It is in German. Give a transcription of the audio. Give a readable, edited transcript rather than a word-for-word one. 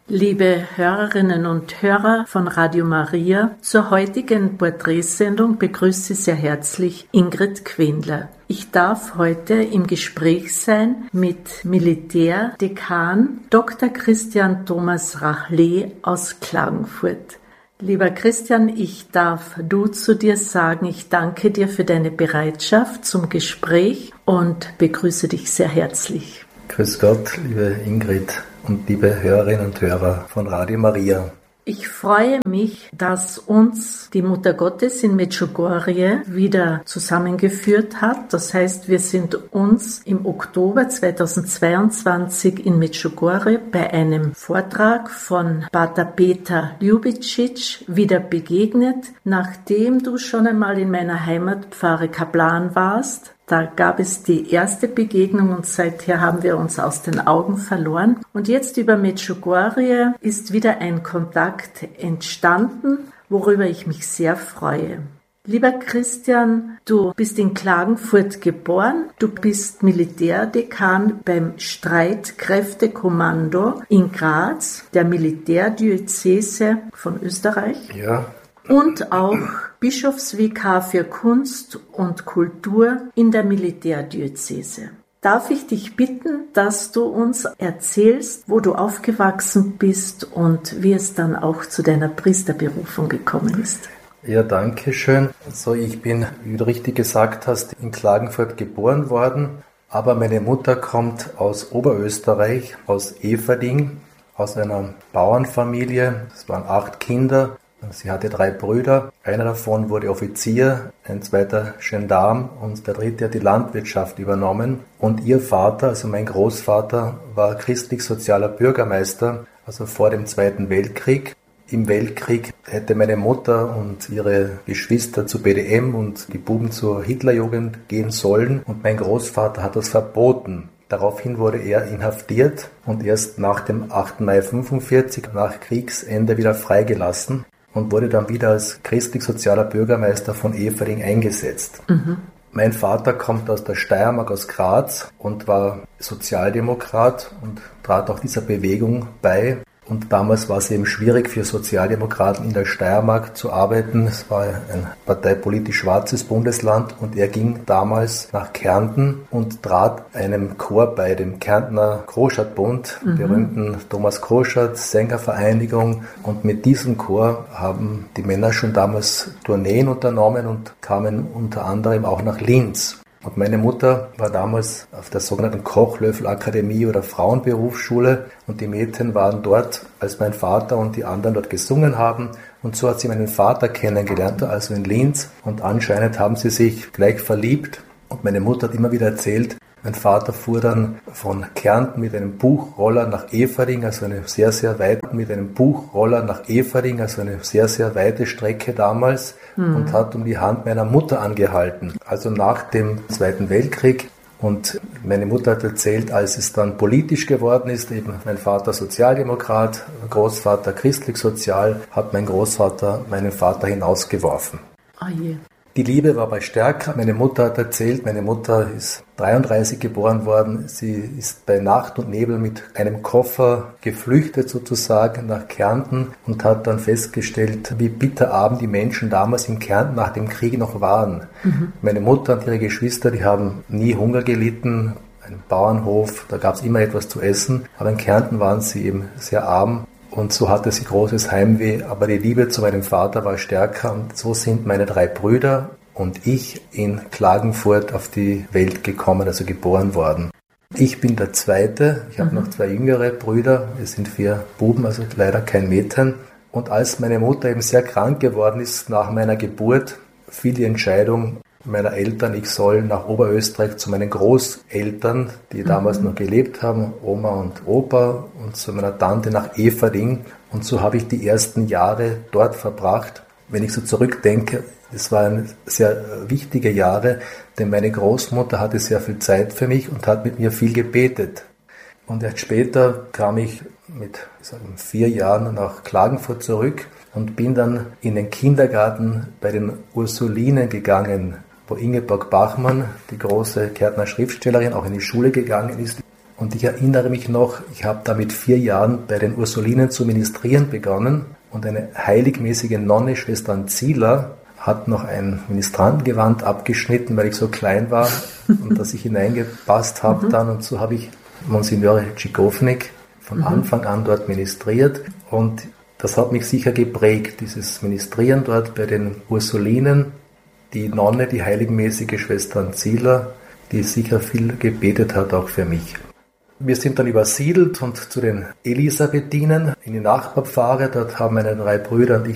Liebe Hörerinnen und Hörer von Radio Maria, zur heutigen Porträtsendung begrüße ich sehr herzlich Ingrid Quendler. Ich darf heute im Gespräch sein mit Militärdekan Dr. Christian Thomas Rachlet aus Klagenfurt. Lieber Christian, ich darf du zu dir sagen, ich danke dir für deine Bereitschaft zum Gespräch und begrüße dich sehr herzlich. Grüß Gott, liebe Ingrid und liebe Hörerinnen und Hörer von Radio Maria. Ich freue mich, dass uns die Mutter Gottes in Medjugorje wieder zusammengeführt hat. Das heißt, wir sind uns im Oktober 2022 in Medjugorje bei einem Vortrag von Pater Peter Ljubicic wieder begegnet, nachdem du schon einmal in meiner Heimatpfarre Kaplan warst. Da gab es die erste Begegnung und seither haben wir uns aus den Augen verloren. Und jetzt über Medjugorje ist wieder ein Kontakt entstanden, worüber ich mich sehr freue. Lieber Christian, du bist in Klagenfurt geboren, du bist Militärdekan beim Streitkräftekommando in Graz, der Militärdiözese von Österreich. Ja. Und auch Bischofsvikar für Kunst und Kultur in der Militärdiözese. Darf ich dich bitten, dass du uns erzählst, wo du aufgewachsen bist und wie es dann auch zu deiner Priesterberufung gekommen ist? Ja, danke schön. Also ich bin, wie du richtig gesagt hast, in Klagenfurt geboren worden, aber meine Mutter kommt aus Oberösterreich, aus Everding, aus einer Bauernfamilie. Es waren 8 Kinder. Sie hatte 3 Brüder, einer davon wurde Offizier, ein zweiter Gendarm und der dritte hat die Landwirtschaft übernommen. Und ihr Vater, also mein Großvater, war christlich-sozialer Bürgermeister, also vor dem Zweiten Weltkrieg. Im Weltkrieg hätte meine Mutter und ihre Geschwister zu BDM und die Buben zur Hitlerjugend gehen sollen und mein Großvater hat das verboten. Daraufhin wurde er inhaftiert und erst nach dem 8. Mai 1945, nach Kriegsende, wieder freigelassen und wurde dann wieder als christlich-sozialer Bürgermeister von Everding eingesetzt. Mein Vater kommt aus der Steiermark, aus Graz und war Sozialdemokrat und trat auch dieser Bewegung bei. Und damals war es eben schwierig für Sozialdemokraten in der Steiermark zu arbeiten. Es war ein parteipolitisch schwarzes Bundesland und er ging damals nach Kärnten und trat einem Chor bei, dem Kärntner Kroschat-Bund, berühmten Thomas Kroschat, Sängervereinigung. Und mit diesem Chor haben die Männer schon damals Tourneen unternommen und kamen unter anderem auch nach Linz. Und meine Mutter war damals auf der sogenannten Kochlöffel-Akademie oder Frauenberufsschule und die Mädchen waren dort, als mein Vater und die anderen dort gesungen haben. Und so hat sie meinen Vater kennengelernt, also in Linz. Und anscheinend haben sie sich gleich verliebt. Und meine Mutter hat immer wieder erzählt, mein Vater fuhr dann von Kärnten mit einem Buchroller nach Everding, also eine sehr, sehr weite Strecke damals und hat um die Hand meiner Mutter angehalten. Also nach dem Zweiten Weltkrieg. Und meine Mutter hat erzählt, als es dann politisch geworden ist, eben mein Vater Sozialdemokrat, Großvater christlich-sozial, hat mein Großvater meinen Vater hinausgeworfen. Oh je. Die Liebe war aber stärker. Meine Mutter hat erzählt, meine Mutter ist 1933 geboren worden. Sie ist bei Nacht und Nebel mit einem Koffer geflüchtet sozusagen nach Kärnten und hat dann festgestellt, wie bitterarm die Menschen damals in Kärnten nach dem Krieg noch waren. Meine Mutter und ihre Geschwister, die haben nie Hunger gelitten. Ein Bauernhof, da gab es immer etwas zu essen. Aber in Kärnten waren sie eben sehr arm. Und so hatte sie großes Heimweh, aber die Liebe zu meinem Vater war stärker und so sind meine 3 Brüder und ich in Klagenfurt auf die Welt gekommen, also geboren worden. Ich bin der Zweite, ich habe noch 2 jüngere Brüder, wir sind 4 Buben, also leider kein Mädchen. Und als meine Mutter eben sehr krank geworden ist nach meiner Geburt, fiel die Entscheidung meiner Eltern, ich soll nach Oberösterreich zu meinen Großeltern, die damals noch gelebt haben, Oma und Opa, und zu meiner Tante nach Everding. Und so habe ich die ersten Jahre dort verbracht. Wenn ich so zurückdenke, es waren sehr wichtige Jahre, denn meine Großmutter hatte sehr viel Zeit für mich und hat mit mir viel gebetet. Und erst später kam ich mit 4 Jahren nach Klagenfurt zurück und bin dann in den Kindergarten bei den Ursulinen gegangen, wo Ingeborg Bachmann, die große Kärntner Schriftstellerin, auch in die Schule gegangen ist. Und ich erinnere mich noch, ich habe da mit 4 Jahren bei den Ursulinen zu ministrieren begonnen und eine heiligmäßige Nonne, Schwester Ancila, hat noch ein Ministrantengewand abgeschnitten, weil ich so klein war und dass ich hineingepasst habe dann. Und so habe ich Monsignore Tschigownik von Anfang an dort ministriert. Und das hat mich sicher geprägt, dieses Ministrieren dort bei den Ursulinen. Die Nonne, die heiligmäßige Schwester Ancila, die sicher viel gebetet hat, auch für mich. Wir sind dann übersiedelt und zu den Elisabethinen in die Nachbarpfarre. Dort haben meine 3 Brüder und ich